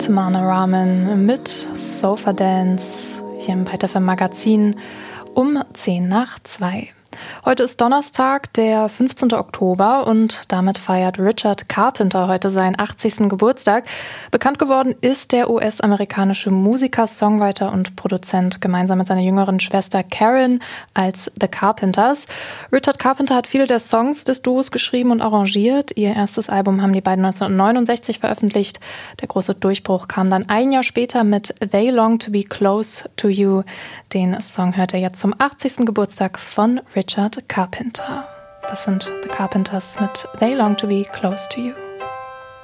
Tamana Raman mit Sofa Dance hier im ByteFM Magazin um 1:10. Heute ist Donnerstag, der 15. Oktober und damit feiert Richard Carpenter heute seinen 80. Geburtstag. Bekannt geworden ist der US-amerikanische Musiker, Songwriter und Produzent gemeinsam mit seiner jüngeren Schwester Karen als The Carpenters. Richard Carpenter hat viele der Songs des Duos geschrieben und arrangiert. Ihr erstes Album haben die beiden 1969 veröffentlicht. Der große Durchbruch kam dann ein Jahr später mit They Long to Be Close to You. Den Song hört er jetzt zum 80. Geburtstag von Richard Carpenter. Das sind The Carpenters mit They Long to Be Close to You.